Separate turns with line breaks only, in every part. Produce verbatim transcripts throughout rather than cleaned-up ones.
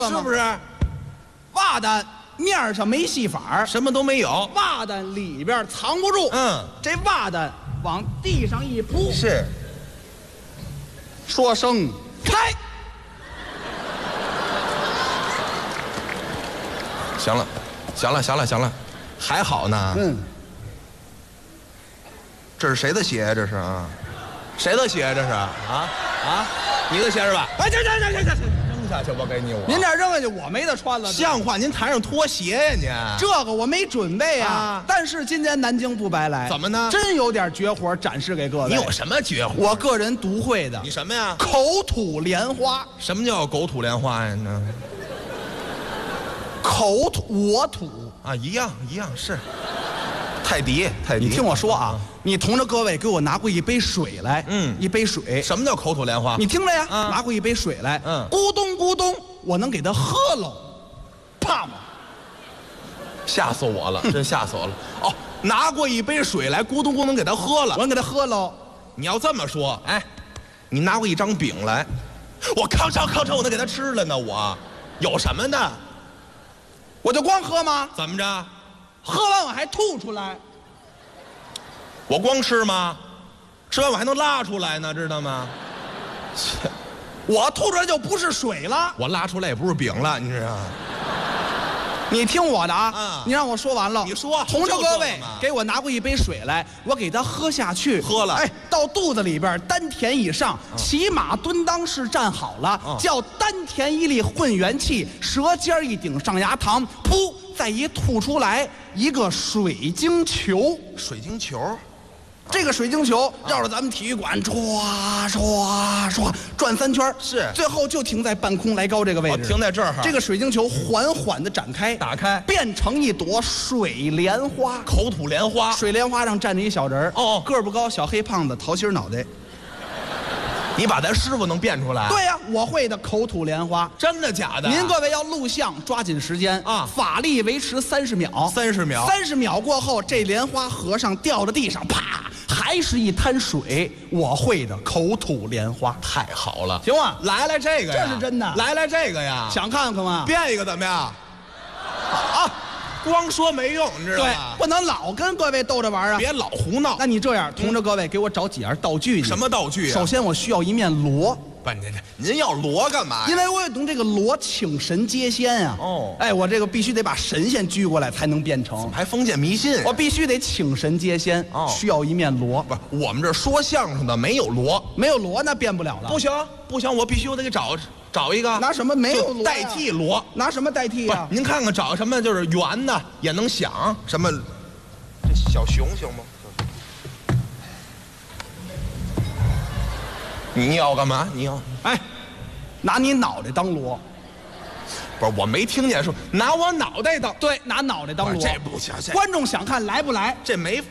是不是？
袜蛋面上没戏法，
什么都没有，
袜蛋里边藏不住。
嗯，
这袜蛋往地上一铺，
是，
说声开。
行了，行了，行了，行了，还好呢。
嗯，
这是谁的鞋呀？这是啊，谁的鞋？这是啊啊，你的鞋是吧？
哎，这这这这这，
扔下去，我给你我。
您这扔下去，我没得穿了。
像话，您台上脱鞋呀您？
这个我没准备啊，
啊
但是今年南京不白来。
怎么呢？
真有点绝活展示给各位。
你有什么绝活？
我个人独会的。
你什么呀？
口吐莲花。
什么叫狗吐莲花呀？呢？
口吐我吐
啊，一样一样是。泰迪，泰迪。
你听我说啊，你同着各位给我拿过一杯水来。
嗯，
一杯水。
什么叫口吐莲花？
你听着呀，
啊、
拿过一杯水来。
嗯，
咕咚咕咚，我能给它喝喽，怕吗？
吓死我了，真吓死我了！哦，拿过一杯水来，咕咚咕咚给他喝了，
我能给他喝喽。
你要这么说，哎，你拿过一张饼来，我吭哧吭哧我能给他吃了呢，我有什么呢？
我就光喝吗？
怎么着？
喝完我还吐出来。
我光吃吗？吃完我还能拉出来呢，知道吗？
我吐出来就不是水了。
我拉出来也不是饼了，你知道吗？
你听我的啊，
嗯、
你让我说完了。
你说，
同着各位给我拿过一杯水来，我给他喝下去。
喝了，
哎，到肚子里边丹田以上，嗯、骑马蹲裆式站好了，嗯、叫丹田一力混元气，舌尖一顶上牙膛，噗，再一吐出来一个水晶球。
水晶球。
这个水晶球绕着咱们体育馆唰唰唰转三圈，
是，
最后就停在半空来高这个位置，
停在这儿。
这个水晶球缓缓地展开，
打开，
变成一朵水莲花，
口吐莲花。
水莲花上站着一小人，
哦，
个儿不高，小黑胖子，桃心脑袋。
你把咱师傅能变出来？
对呀、啊，我会的口吐莲花。
真的假的？
您各位要录像，抓紧时间啊！法力维持三十秒，
三十秒，
三十秒过后，这莲花和尚掉到地上，啪，还是一滩水。我会的口吐莲花，
太好了，
行吗？
来来这个呀，
这是真的。
来来这个呀，
想看看吗？
变一个怎么样？啊！光说没用，你知道吗？
对，不能老跟各位逗着玩啊！
别老胡闹。
那你这样，同着各位给我找几样道具。
什么道具啊？
首先我需要一面锣。
不，您您要锣干嘛呀？
因为我得用这个锣请神接仙啊。
哦，
哎，我这个必须得把神仙拘过来才能变成。
怎么还封建迷信？
我必须得请神接仙，哦，需要一面锣。
不是，我们这说相声的没有锣，
没有锣那变不了了。
不行，不行，我必须我得给找找一个。
拿什么没有锣
代替锣？
拿什么代替呀？
您看看找什么就是圆的也能响，什么这小熊行吗？你要干嘛？你要
哎，拿你脑袋当锣。
不是，我没听见说拿我脑袋当。
对，拿脑袋当锣。
这不行，这
观众想看来不来？
这没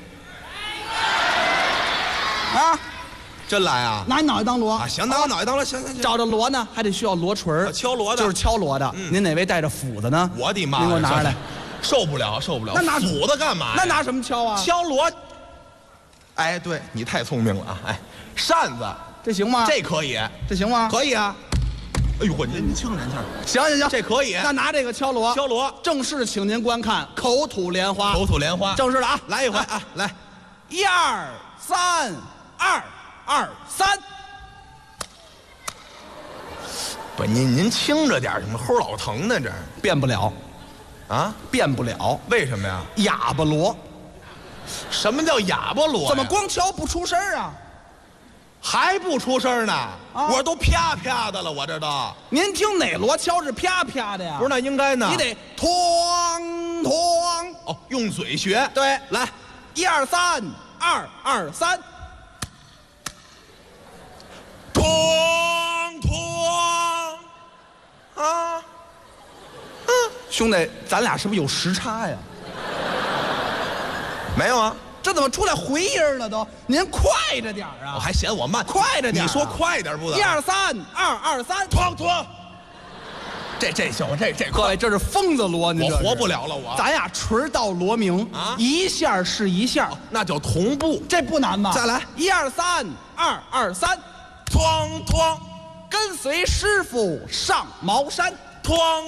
啊，
真来啊！
拿你脑袋当锣
啊！行，拿我脑袋当锣，行行行。
找着锣呢，还得需要锣锤儿，
敲锣的，
就是敲锣的。您哪位带着斧子呢？
我的妈！
您给我拿出来。
受不了，受不了。
那拿
斧子干嘛？
那拿什么敲啊？
敲锣。哎，对你太聪明了啊！哎，扇子。
这行吗？
这可以，
这行吗？
可以啊！哎呦，您您轻点轻。
行行行，
这可以。
那拿这个敲锣，
敲锣。
正式请您观看口吐莲花。
口吐莲花，
正式的啊！
来一回啊！来，
一二三，二二三。
不，您您轻着点，什么齁老疼呢？这
变不了，
啊，
变不了。
为什么呀？
哑巴锣。
什么叫哑巴锣？
怎么光敲不出声啊？
还不出声呢？啊、我都啪啪的了，我这都。
您听哪锣敲是啪啪的呀？
不是，那应该呢。
你得哐哐。
哦，用嘴学。
对，
来，
一二三，二二三，
哐哐。啊，
嗯，兄弟，咱俩是不是有时差呀？
没有啊。
这怎么出来回音了都？您快着点啊！
我还嫌我慢，
快着点、啊。
你说快点不得？
一二三，二二三，
哐哐。这这行，这这
各位这是疯子锣，您
我活不了了，我。
咱俩锤到锣鸣啊，一下是一下，
哦、那叫同步，
这不难吧？
再来，
一二三，二二三，
哐哐，
跟随师傅上茅山，
哐。